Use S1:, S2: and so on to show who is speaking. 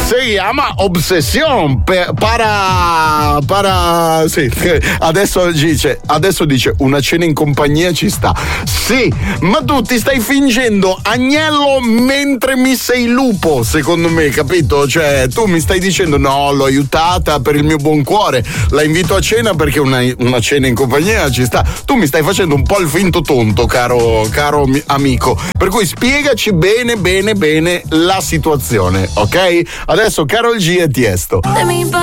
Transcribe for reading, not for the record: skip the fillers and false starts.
S1: si chiama Obsession sì. Adesso dice una cena in compagnia ci sta. Sì, ma tu ti stai fingendo agnello mentre mi sei lupo, secondo me, capito? Cioè, tu mi stai dicendo no, l'ho aiutata per il mio buon cuore, la invito a cena perché una cena in compagnia ci sta. Tu mi stai facendo un po' il finto tonto, caro amico. Per cui spiegaci bene la situazione, ok? Adesso Karol G e Tiesto.